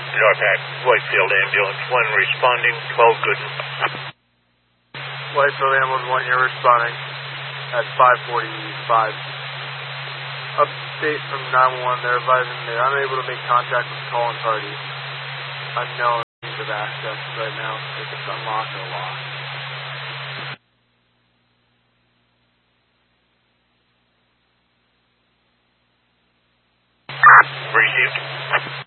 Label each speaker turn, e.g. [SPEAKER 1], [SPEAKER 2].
[SPEAKER 1] Norpac, Whitefield Ambulance 1 responding, 12 Gooden.
[SPEAKER 2] Whitefield Ambulance 1, you're responding at 5:45. Update from 911, they're advising they're unable to make contact with calling party. Unknown means of access right now, if it's unlocked or locked.
[SPEAKER 1] Received.